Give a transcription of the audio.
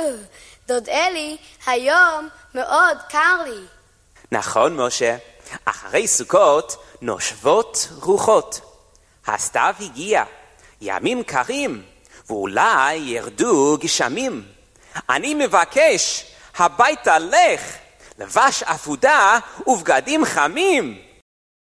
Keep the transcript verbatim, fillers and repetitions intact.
דוד אלי, היום מאוד קר לי. נכון, משה. אחרי סוכות נושבות רוחות. הסתיו הגיע, ימים קרים, ואולי ירדו גשמים. אני מבקש, הביתה לך, לבש עבודה ובגדים חמים.